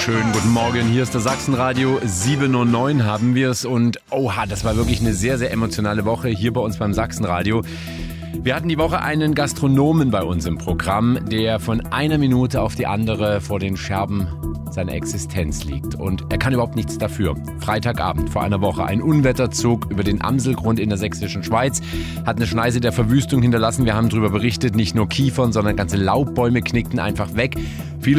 Schönen guten Morgen, hier ist das Sachsenradio, 7:09 haben wir es und oha, das war wirklich eine sehr, sehr emotionale Woche hier bei uns beim Sachsenradio. Wir hatten die Woche einen Gastronomen bei uns im Programm, der von einer Minute auf die andere vor den Scherben seiner Existenz liegt. Und er kann überhaupt nichts dafür. Freitagabend vor einer Woche ein Unwetter zog über den Amselgrund in der sächsischen Schweiz, hat eine Schneise der Verwüstung hinterlassen. Wir haben darüber berichtet, nicht nur Kiefern, sondern ganze Laubbäume knickten einfach weg. Viele